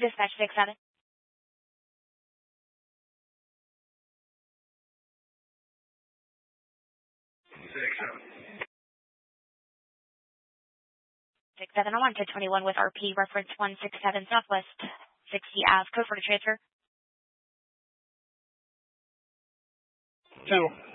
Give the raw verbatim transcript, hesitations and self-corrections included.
Dispatch six seven. six seven. six seven oh one to twenty-one with R P reference one six seven Southwest sixty Ave. Code for the transfer. Two.